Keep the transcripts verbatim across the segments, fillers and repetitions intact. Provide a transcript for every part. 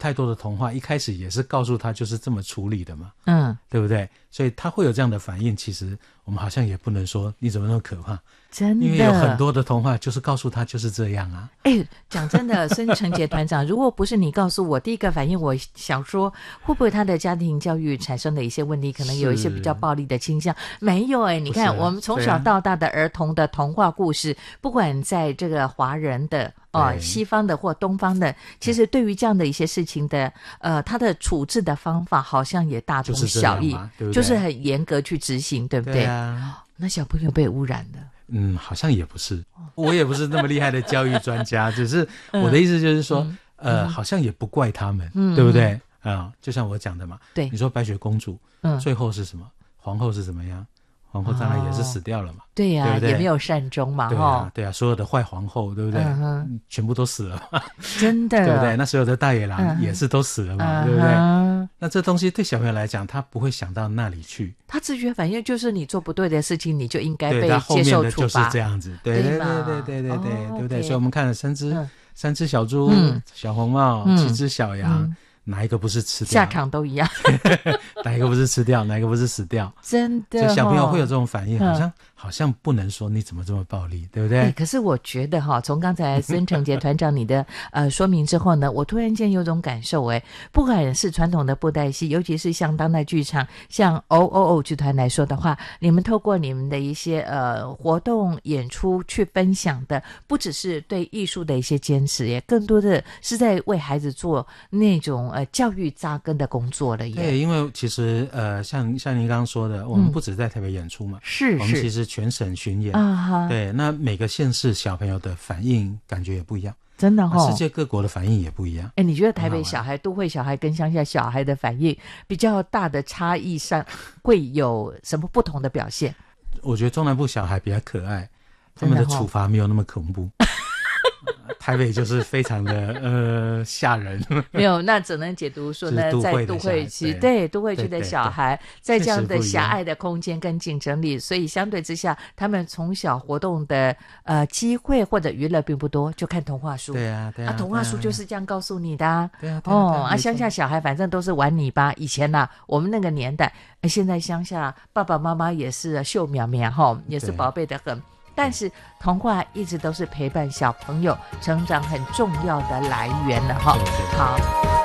太多的童话一开始也是告诉他就是这么处理的嘛， 嗯， 对不对？所以他会有这样的反应，其实我们好像也不能说你怎么那么可怕， 真的， 因为有很多的童话就是告诉他就是这样啊。 哎，讲真的，孙承杰团长，如果不是你告诉我，第一个反应我想说，会不会他的家庭教育产生的一些问题，可能有一些比较暴力的倾向？没有哎，你看、啊、我们从小到大的儿童的童话故事，啊、不管在这个华人的哦，西方的或东方的，其实对于这样的一些事情的，呃，他的处置的方法好像也大同小异，就是对不对？就是很严格去执行，对不对？ 对啊， 那小朋友被污染了。 嗯，好像也不是，我也不是那么厉害的教育专家，只是我的意思就是说，嗯、呃、嗯，好像也不怪他们，嗯、对不对？啊、呃，就像我讲的嘛， 对， 你说白雪公主，嗯，最后是什么？皇后是怎么样？皇后当然也是死掉了嘛，哦、 对呀、啊， 对不对？ 也没有善终嘛， 对啊，对啊，所有的坏皇后，对不对？嗯、全部都死了嘛， 真的， 对不对？那所有的大野狼也是都死了嘛，嗯、对不对？嗯、那这东西对小朋友来讲，他不会想到那里去， 他直觉反应就是你做不对的事情，你就应该被接受处罚， 就是这样子，对对对对对对对，哦、对不对？ okay. 所以我们看了三只、嗯、三只小猪、嗯、小红帽、嗯、七只小羊。嗯，哪一个不是吃掉？ 下场都一样。 哪一个不是吃掉？哪一个不是死掉？ 真的、哦， 所以小朋友会有这种反应，好像、嗯、好像不能说你怎么这么暴力，对不对？ 欸、可是我觉得哈，从刚才孙承杰团长你的呃说明之后呢，我突然间有种感受，哎，不管是传统的布袋戏，尤其是像当代剧场，像 O O O 剧团来说的话，你们透过你们的一些呃活动演出去分享的，不只是对艺术的一些坚持，也更多的是在为孩子做那种呃教育扎根的工作了耶。 对，因为其实呃像像您刚刚说的，我们不只在台北演出嘛， 是、嗯、 我们其实全省巡演啊， 对，那每个县市小朋友的反应感觉也不一样， 真的哦， 世界各国的反应也不一样。 哎，你觉得台北小孩、都会小孩跟乡下小孩的反应比较大的差异上，会有什么不同的表现？ 我觉得中南部小孩比较可爱，他们的处罚没有那么恐怖。台北就是非常的呃吓人， 没有，那只能解读说呢，在都会区，对都会区的小孩，在这样的狭隘的空间跟竞争力，所以相对之下，他们从小活动的呃机会或者娱乐并不多，就看童话书。 对啊，对啊， 啊童话书就是这样告诉你的、啊。 对啊， 哦啊，乡下小孩反正都是玩泥巴。以前呐、啊，我们那个年代，现在乡下爸爸妈妈也是秀苗苗哈，也是宝贝的很。但是童话一直都是陪伴小朋友成长很重要的来源了哈。好，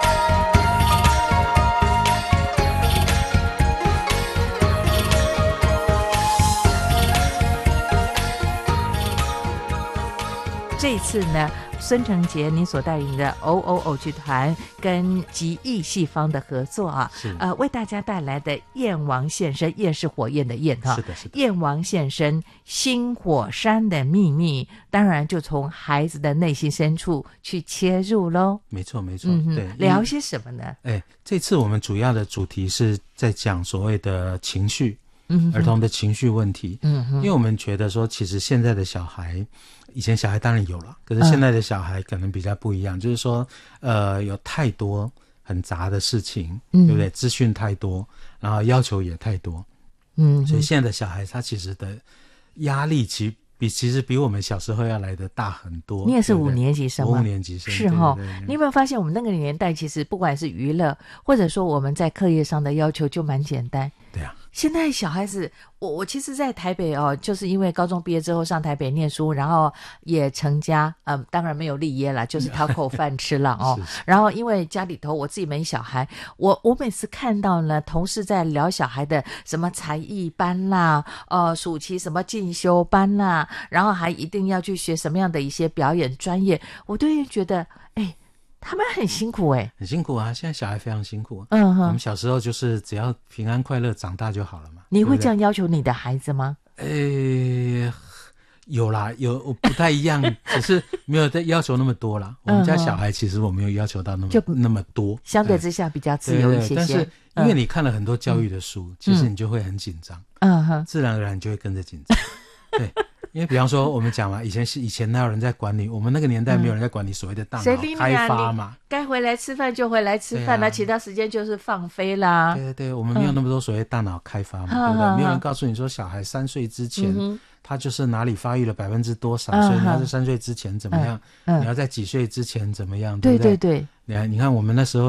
这一次呢，孙承杰您所带领的 O O O 剧团跟极艺戏坊的合作啊， 是呃，为大家带来的焰王现身，焰是火焰的焰哈， 是的，是的， 焰王现身，新火山的秘密，当然就从孩子的内心深处去切入咯。 没错，没错， 嗯、 对， 聊些什么呢？ 哎，这次我们主要的主题是在讲所谓的情绪。嗯，儿童的情绪问题，嗯，因为我们觉得说，其实现在的小孩，以前小孩当然有了，可是现在的小孩可能比较不一样，嗯、就是说，呃，有太多很杂的事情，嗯、对不对？资讯太多，然后要求也太多，嗯，所以现在的小孩他其实的压力其比其实比我们小时候要来的大很多。 你也是五年级生吗？ 五年级生是齁。你有没有发现我们那个年代，其实不管是娱乐，或者说我们在课业上的要求就蛮简单。 对啊。 现在小孩子，我我其实在台北哦，就是因为高中毕业之后上台北念书，然后也成家，嗯，当然没有立业啦，就是讨口饭吃了哦。然后因为家里头我自己没小孩，我我每次看到呢，同事在聊小孩的什么才艺班啦，呃，暑期什么进修班啦，然后还一定要去学什么样的一些表演专业，我都会觉得，哎。他们很辛苦哎、欸， 很辛苦啊！现在小孩非常辛苦、啊。嗯哼，我们小时候就是只要平安快乐长大就好了嘛。 你会这样要求你的孩子吗？ 诶，有啦，有不太一样，只是没有在要求那么多啦。我们家小孩其实我没有要求到那么就那么多， 相对之下比较自由一些些。 对对对，但是因为你看了很多教育的书，嗯、其实你就会很紧张。嗯哼，自然而然就会跟着紧张。对。因为比方说我们讲嘛，以前是以前哪有人在管你，我们那个年代没有人在管你所谓的大脑开发嘛， 该回来吃饭就回来吃饭啦、啊，其他时间就是放飞啦。 对对对，我们没有那么多所谓大脑开发嘛，嗯、对不对？没有人告诉你说小孩三岁之前、嗯、他就是哪里发育了百分之多少，嗯、所以你要在三岁之前怎么样、嗯嗯，你要在几岁之前怎么样，对不对？ 对对对， 你看你看我们那时候